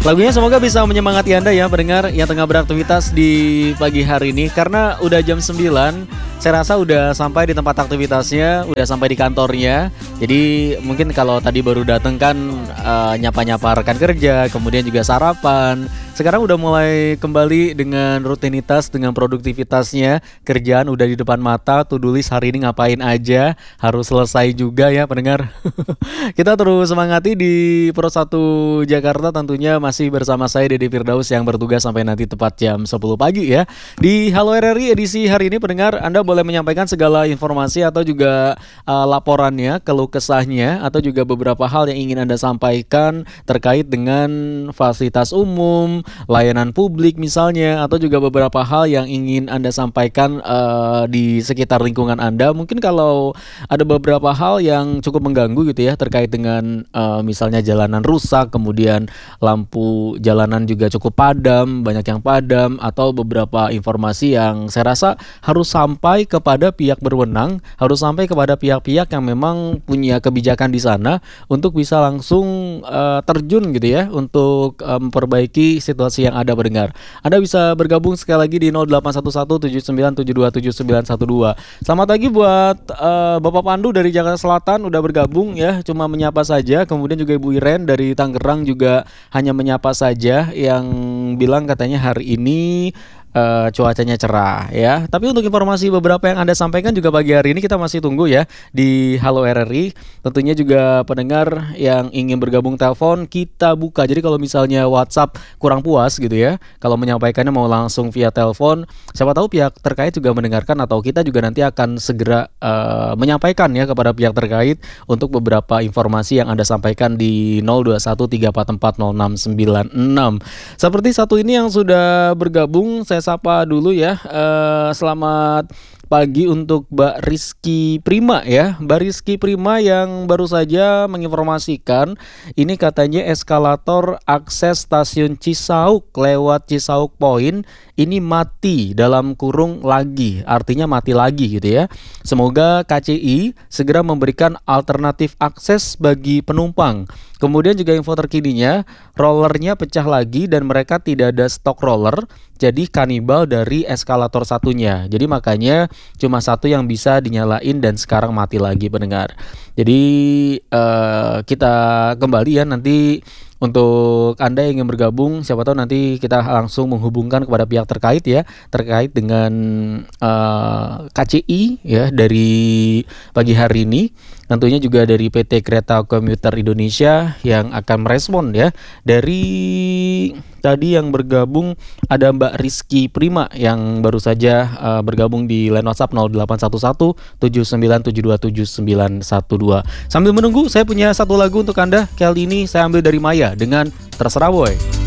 Lagunya semoga bisa menyemangati Anda ya pendengar yang tengah beraktivitas di pagi hari ini. Karena udah jam 9, saya rasa udah sampai di tempat aktivitasnya, udah sampai di kantornya. Jadi mungkin kalau tadi baru datang kan nyapa-nyapa rekan kerja, kemudian juga sarapan. Sekarang udah mulai kembali dengan rutinitas, dengan produktivitasnya. Kerjaan udah di depan mata, to-do list hari ini ngapain aja, harus selesai juga ya pendengar. Kita terus semangati di Pro 1 Jakarta, tentunya masih bersama saya Dede Firdaus yang bertugas sampai nanti tepat jam 10 pagi ya. Di Halo RRI edisi hari ini pendengar, Anda boleh menyampaikan segala informasi atau juga laporannya, keluh kesahnya, atau juga beberapa hal yang ingin Anda sampaikan terkait dengan fasilitas umum, layanan publik misalnya, atau juga beberapa hal yang ingin Anda sampaikan di sekitar lingkungan Anda. Mungkin kalau ada beberapa hal yang cukup mengganggu gitu ya, terkait dengan misalnya jalanan rusak, kemudian lampu jalanan juga cukup padam, banyak yang padam, atau beberapa informasi yang saya rasa harus sampai kepada pihak berwenang, harus sampai kepada pihak-pihak yang memang punya kebijakan di sana untuk bisa langsung terjun gitu ya, untuk memperbaiki situasi yang ada pendengar. Anda bisa bergabung sekali lagi di 081179727912. Selamat pagi buat Bapak Pandu dari Jakarta Selatan udah bergabung ya, cuma menyapa saja. Kemudian juga Ibu Iren dari Tangerang juga hanya menyapa saja, yang bilang katanya hari ini cuacanya cerah ya. Tapi untuk informasi beberapa yang Anda sampaikan juga pagi hari ini kita masih tunggu ya di Halo RRI. Tentunya juga pendengar yang ingin bergabung telepon kita buka. Jadi kalau misalnya WhatsApp kurang puas gitu ya, kalau menyampaikannya mau langsung via telepon, siapa tahu pihak terkait juga mendengarkan, atau kita juga nanti akan segera menyampaikan ya kepada pihak terkait untuk beberapa informasi yang Anda sampaikan di 0213440696. Seperti satu ini yang sudah bergabung, saya sapa dulu ya. Selamat pagi untuk Mbak Rizky Prima ya. Mbak Rizky Prima yang baru saja menginformasikan ini katanya eskalator akses stasiun Cisauk lewat Cisauk Point ini mati, dalam kurung lagi, artinya mati lagi gitu ya. Semoga KCI segera memberikan alternatif akses bagi penumpang. Kemudian juga info terkininya, rollernya pecah lagi dan mereka tidak ada stok roller, jadi kanibal dari eskalator satunya. Jadi makanya cuma satu yang bisa dinyalain dan sekarang mati lagi pendengar. Jadi kita kembali ya nanti. Untuk Anda yang ingin bergabung, siapa tahu nanti kita langsung menghubungkan kepada pihak terkait ya, terkait dengan KCI ya dari pagi hari ini. Tentunya juga dari PT Kereta Komuter Indonesia yang akan merespon ya. Dari tadi yang bergabung ada Mbak Rizky Prima yang baru saja bergabung di line WhatsApp 081179727912. Sambil menunggu, saya punya satu lagu untuk Anda. Kali ini saya ambil dari Maya dengan Terserah Boy.